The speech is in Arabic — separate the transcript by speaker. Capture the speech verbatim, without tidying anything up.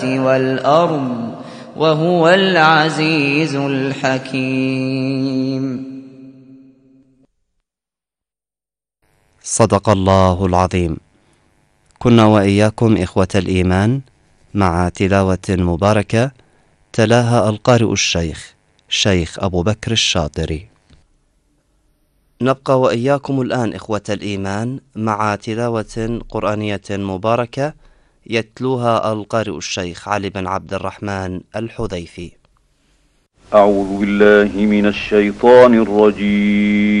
Speaker 1: والأرض وهو العزيز الحكيم.
Speaker 2: صدق الله العظيم. كنا وإياكم إخوة الإيمان مع تلاوة مباركة تلاها القارئ الشيخ شيخ أبو بكر الشاطري. نبقى وإياكم الآن إخوة الإيمان مع تلاوة قرآنية مباركة يتلوها القارئ الشيخ علي بن عبد الرحمن الحذيفي.
Speaker 3: أعوذ بالله من الشيطان الرجيم.